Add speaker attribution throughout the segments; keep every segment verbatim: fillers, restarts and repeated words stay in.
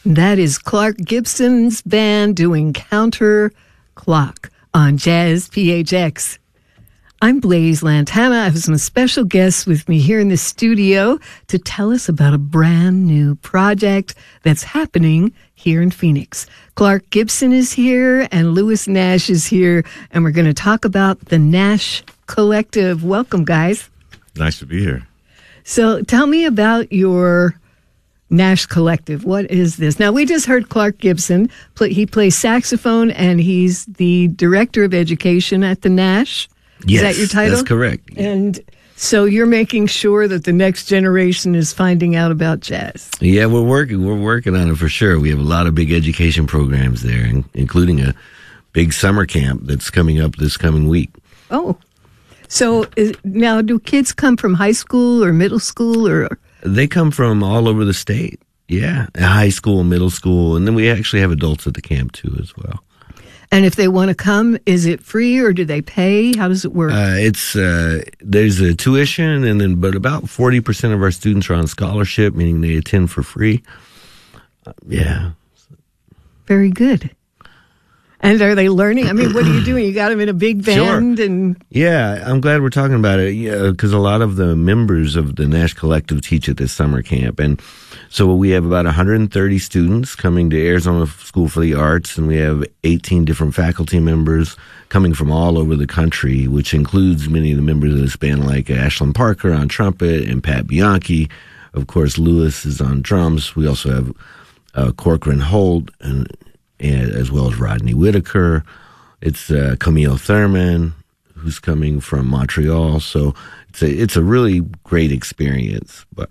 Speaker 1: That is Clark Gibson's band doing Counter Clock on Jazz P H X. I'm Blaze Lantana. I have some special guests with me here in the studio to tell us about a brand new project that's happening here in Phoenix. Clark Gibson is here and Lewis Nash is here, and we're going to talk about the Nash Collective. Welcome, guys.
Speaker 2: Nice to be here.
Speaker 1: So tell me about your Nash Collective. What is this? Now, we just heard Clark Gibson. Play, he plays saxophone, and he's the director of education at the Nash.
Speaker 2: Yes,
Speaker 1: is that your title?
Speaker 2: That's correct.
Speaker 1: And so you're making sure that the next generation is finding out about jazz.
Speaker 2: Yeah, we're working. We're working on it for sure. We have a lot of big education programs there, including a big summer camp that's coming up this coming week.
Speaker 1: Oh, so is, now do kids come from high school or middle school or?
Speaker 2: They come from all over the state. Yeah, high school, middle school, and then we actually have adults at the camp too as well.
Speaker 1: And if they want to come, is it free or do they pay? How does it work?
Speaker 2: Uh, it's uh, there's a tuition, and then but about forty percent of our students are on scholarship, meaning they attend for free. Uh, yeah,
Speaker 1: very good. And are they learning? I mean, what are you doing? You got them in a big band,
Speaker 2: sure.
Speaker 1: and
Speaker 2: yeah, I'm glad we're talking about it. Yeah, because a lot of the members of the Nash Collective teach at this summer camp, and so we have about one hundred thirty students coming to Arizona School for the Arts, and we have eighteen different faculty members coming from all over the country, which includes many of the members of this band, like Ashlyn Parker on trumpet and Pat Bianchi. Of course, Lewis is on drums. We also have uh, Corcoran Holt and. And as well as Rodney Whitaker. It's uh, Camille Thurman, who's coming from Montreal. So it's a, it's a really great experience. But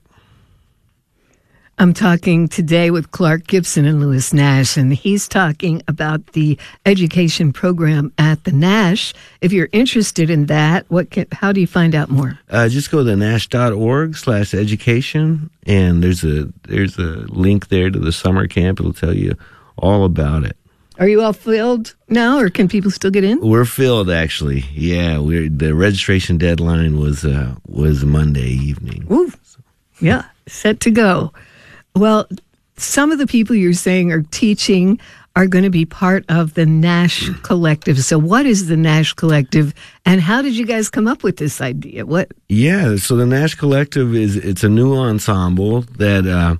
Speaker 1: I'm talking today with Clark Gibson and Lewis Nash, and he's talking about the education program at the Nash. If you're interested in that, what can, how do you find out more?
Speaker 2: Uh, just go to nash.org slash education, and there's a there's a link there to the summer camp. It'll tell you all about it.
Speaker 1: Are you all filled now, or can people still get in?
Speaker 2: We're filled, actually. Yeah, we're the registration deadline was uh, was Monday evening.
Speaker 1: Ooh, yeah, set to go. Well, some of the people you're saying are teaching are going to be part of the Nash Collective. So, what is the Nash Collective, and how did you guys come up with this idea? What?
Speaker 2: Yeah, so the Nash Collective is it's a new ensemble that uh,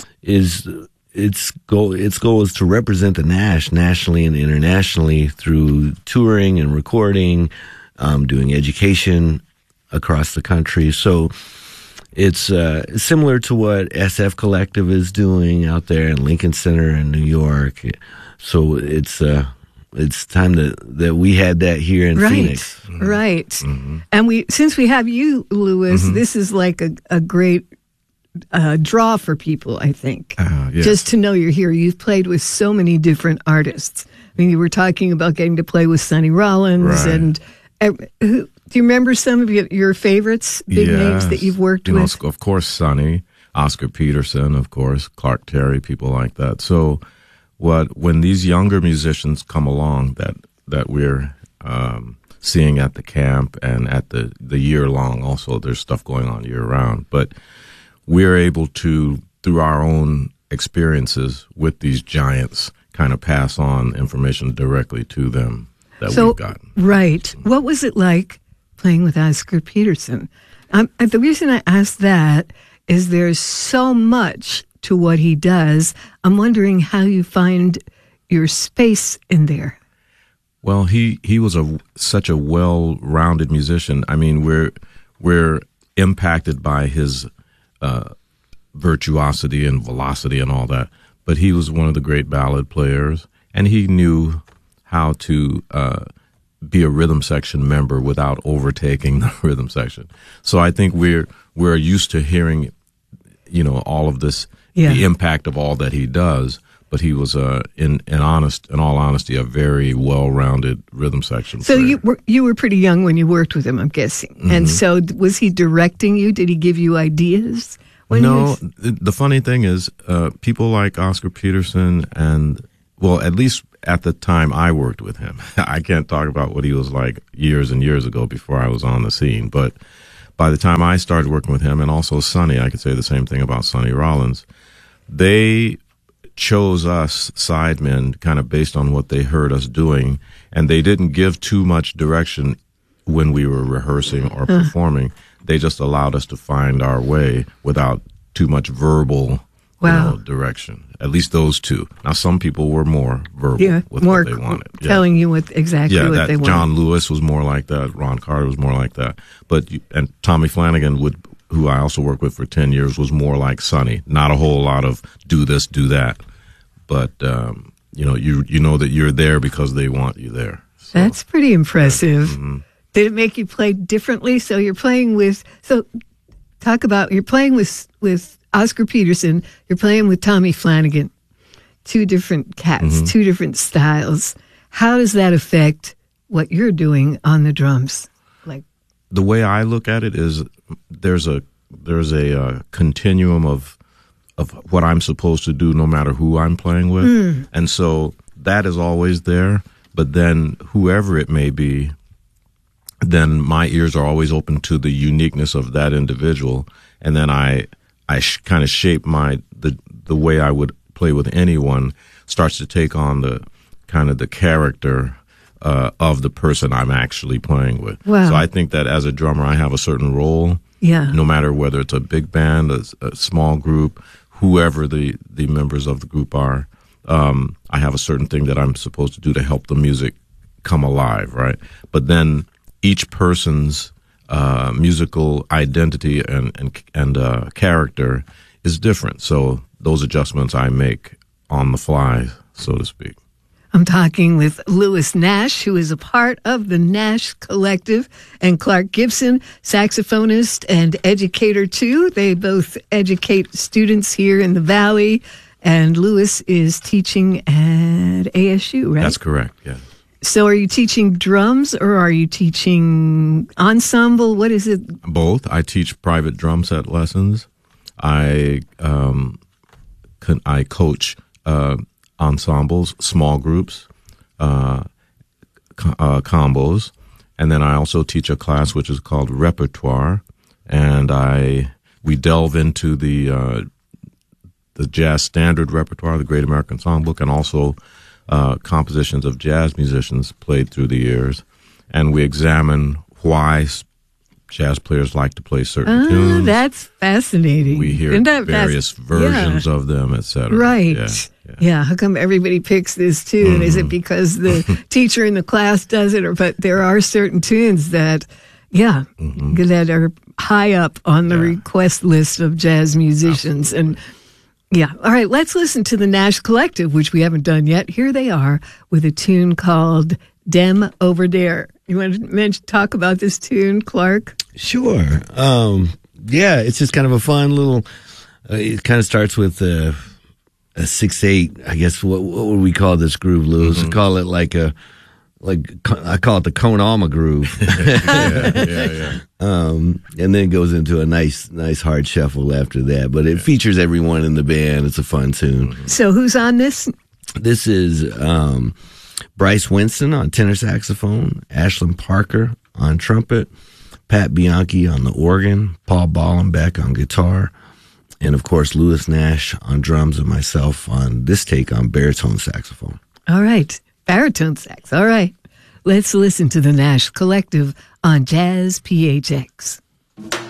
Speaker 2: is. Its goal, its goal is to represent the Nash nationally and internationally through touring and recording, um, doing education across the country. So it's uh, similar to what S F Collective is doing out there in Lincoln Center in New York. So it's uh, it's time to, that we had that here in
Speaker 1: right,
Speaker 2: Phoenix.
Speaker 1: Mm-hmm. Right.
Speaker 2: Mm-hmm.
Speaker 1: And we since we have you, Lewis, mm-hmm. this is like a, a great Uh, draw for people, I think,
Speaker 3: uh, yes.
Speaker 1: just to know you're here. You've played with so many different artists. I mean, you were talking about getting to play with Sonny Rollins,
Speaker 3: right.
Speaker 1: and uh, who, do you remember some of your, your favorites, big
Speaker 3: yes.
Speaker 1: names that you've worked
Speaker 3: you
Speaker 1: with?
Speaker 3: Know, of course, Sonny, Oscar Peterson, of course, Clark Terry, people like that. So, what when these younger musicians come along that that we're um, seeing at the camp and at the the year long, also there's stuff going on year round, but we're able to, through our own experiences with these giants, kind of pass on information directly to them that
Speaker 1: so,
Speaker 3: we've gotten.
Speaker 1: Right. What was it like playing with Oscar Peterson? Um, the reason I ask that is there's so much to what he does. I'm wondering how you find your space in there.
Speaker 3: Well, he, he was a such a well-rounded musician. I mean, we're we're impacted by his Uh, virtuosity and velocity and all that. But he was one of the great ballad players, and he knew how to uh, be a rhythm section member without overtaking the rhythm section. So I think we're we're used to hearing, you know, all of this, yeah. the impact of all that he does. But he was, uh, in in honest, in all honesty, a very well-rounded rhythm section
Speaker 1: So
Speaker 3: player.
Speaker 1: you were you were pretty young when you worked with him, I'm guessing. Mm-hmm. And so was he directing you? Did he give you ideas? When
Speaker 3: no.
Speaker 1: was...
Speaker 3: The funny thing is, uh, people like Oscar Peterson and, well, at least at the time I worked with him, I can't talk about what he was like years and years ago before I was on the scene, but by the time I started working with him, and also Sonny, I could say the same thing about Sonny Rollins, they chose us sidemen kind of based on what they heard us doing, and they didn't give too much direction when we were rehearsing or
Speaker 1: huh.
Speaker 3: performing. They just allowed us to find our way without too much verbal
Speaker 1: wow.
Speaker 3: you know, direction. At least those two. Now, some people were more verbal
Speaker 1: yeah,
Speaker 3: with
Speaker 1: more
Speaker 3: what they wanted.
Speaker 1: Telling
Speaker 3: yeah.
Speaker 1: you what exactly
Speaker 3: yeah,
Speaker 1: what
Speaker 3: that
Speaker 1: they wanted.
Speaker 3: John Lewis was more like that. Ron Carter was more like that. But and Tommy Flanagan, would, who I also worked with for ten years, was more like Sonny. Not a whole lot of do this, do that. But, um, you know, you you know that you're there because they want you there. So,
Speaker 1: that's pretty impressive.
Speaker 3: Yeah, mm-hmm.
Speaker 1: Did it make you play differently? So you're playing with, so talk about, you're playing with, with Oscar Peterson, you're playing with Tommy Flanagan. Two different cats, mm-hmm. two different styles. How does that affect what you're doing on the drums? Like
Speaker 3: the way I look at it is there's a there's a uh, continuum of of what I'm supposed to do, no matter who I'm playing with, mm. and so that is always there. But then whoever it may be, then my ears are always open to the uniqueness of that individual, and then I I sh- kind of shape my the the way I would play with anyone starts to take on the kind of the character uh, of the person I'm actually playing with.
Speaker 1: Wow.
Speaker 3: So I think that as a drummer, I have a certain role.
Speaker 1: Yeah.
Speaker 3: No matter whether it's a big band, a, a small group, whoever the, the members of the group are, um, I have a certain thing that I'm supposed to do to help the music come alive, right? But then each person's uh, musical identity and and, and uh, character is different. So those adjustments I make on the fly, so to speak.
Speaker 1: I'm talking with Lewis Nash, who is a part of the Nash Collective, and Clark Gibson, saxophonist and educator too. They both educate students here in the Valley, and Lewis is teaching at A S U, right?
Speaker 3: That's correct, yeah.
Speaker 1: So are you teaching drums or are you teaching ensemble? What is it?
Speaker 3: Both. I teach private drum set lessons. I um, can, I coach uh, ensembles, small groups, uh, co- uh, combos, and then I also teach a class which is called repertoire, and I we delve into the uh, the jazz standard repertoire, the Great American Songbook, and also uh, compositions of jazz musicians played through the years, and we examine why jazz players like to play certain
Speaker 1: oh,
Speaker 3: tunes.
Speaker 1: That's fascinating.
Speaker 3: We hear
Speaker 1: Isn't that
Speaker 3: various
Speaker 1: fast?
Speaker 3: versions
Speaker 1: yeah.
Speaker 3: of them, et cetera.
Speaker 1: Right.
Speaker 3: Yeah,
Speaker 1: yeah. yeah. How come everybody picks this tune? Mm-hmm. Is it because the teacher in the class does it? Or but there are certain tunes that, yeah, mm-hmm. that are high up on the yeah. request list of jazz musicians. Absolutely. And yeah. All right. Let's listen to the Nash Collective, which we haven't done yet. Here they are with a tune called Dem Over There. You want to mention, talk about this tune, Clark?
Speaker 2: Sure. Um, yeah, it's just kind of a fun little. Uh, it kind of starts with uh, a six eight. I guess what what would we call this groove, Lewis? Mm-hmm. Call it like a like I call it the Konama groove.
Speaker 3: yeah, yeah, yeah.
Speaker 2: Um, and then it goes into a nice nice hard shuffle after that. But it features everyone in the band. It's a fun tune.
Speaker 3: Mm-hmm.
Speaker 1: So who's on this?
Speaker 2: This is. Um, Bryce Winston on tenor saxophone, Ashlyn Parker on trumpet, Pat Bianchi on the organ, Paul Ballenbeck on guitar, and of course Lewis Nash on drums and myself on this take on baritone saxophone.
Speaker 1: All right, baritone sax. All right, let's listen to the Nash Collective on Jazz P H X.